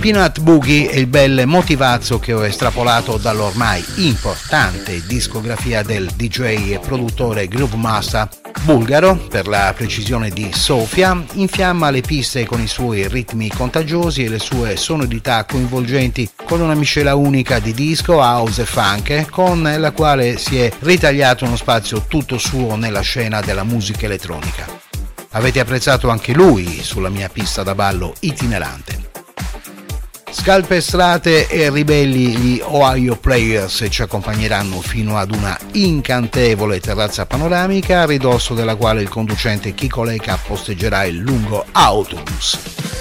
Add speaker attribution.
Speaker 1: Peanut Boogie è il bel motivazzo che ho estrapolato dall'ormai importante discografia del DJ e produttore Groove Master bulgaro, per la precisione di Sofia. Infiamma le piste con i suoi ritmi contagiosi e le sue sonorità coinvolgenti, con una miscela unica di disco, house e funk, con la quale si è ritagliato uno spazio tutto suo nella scena della musica elettronica. Avete apprezzato anche lui sulla mia pista da ballo itinerante. Scalpestrate e ribelli, gli Ohio Players ci accompagneranno fino ad una incantevole terrazza panoramica, a ridosso della quale il conducente Chico Leca posteggerà il lungo autobus.